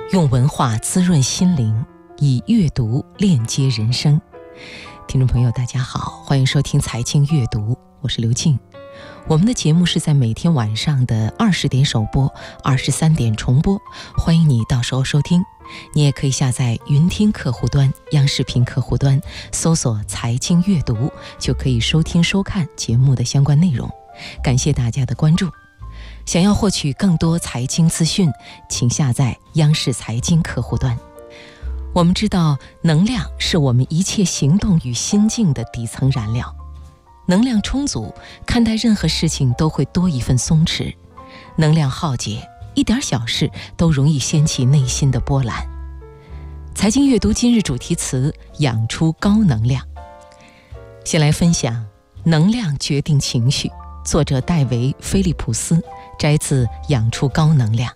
用文化滋润心灵，以阅读链接人生。听众朋友大家好，欢迎收听财经阅读，我是刘静。我们的节目是在每天晚上的20点首播，23点重播，欢迎你到时候收听。你也可以下载云听客户端、央视频客户端，搜索财经阅读，就可以收听收看节目的相关内容。感谢大家的关注。想要获取更多财经资讯，请下载央视财经客户端。我们知道，能量是我们一切行动与心境的底层燃料。能量充足，看待任何事情都会多一份松弛；能量耗竭，一点小事都容易掀起内心的波澜。财经阅读今日主题词：养出高能量。先来分享能量决定情绪，作者戴维·菲利普斯，摘自《养出高能量》。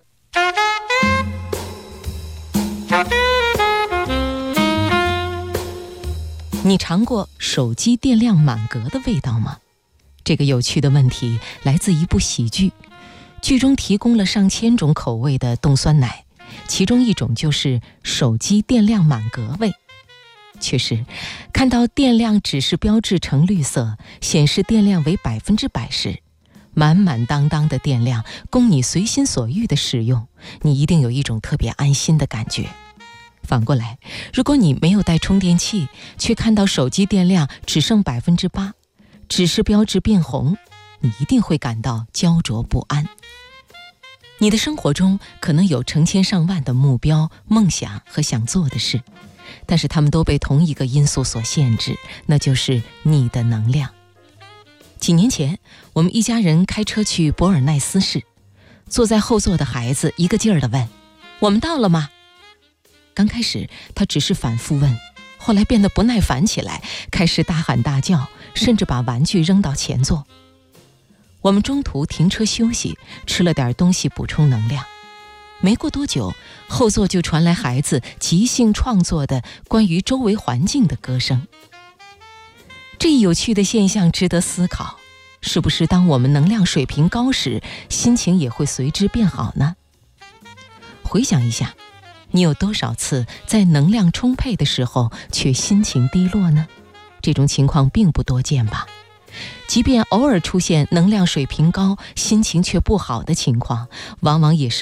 你尝过手机电量满格的味道吗？这个有趣的问题来自一部喜剧，剧中提供了上千种口味的冻酸奶，其中一种就是手机电量满格味。确实，看到电量指示标志呈绿色，显示电量为100%时，满满当当的电量供你随心所欲的使用，你一定有一种特别安心的感觉。反过来，如果你没有带充电器，却看到手机电量只剩8%，指示标志变红，你一定会感到焦灼不安。你的生活中可能有成千上万的目标、梦想和想做的事，但是他们都被同一个因素所限制，那就是你的能量。几年前，我们一家人开车去博尔奈斯市，坐在后座的孩子一个劲儿地问：“我们到了吗？”刚开始他只是反复问，后来变得不耐烦起来，开始大喊大叫，甚至把玩具扔到前座。我们中途停车休息，吃了点东西补充能量。没过多久，后座就传来孩子即兴创作的关于周围环境的歌声。这一有趣的现象值得思考，是不是当我们能量水平高时，心情也会随之变好呢？回想一下，你有多少次在能量充沛的时候却心情低落呢？这种情况并不多见吧。即便偶尔出现能量水平高，心情却不好的情况，往往也是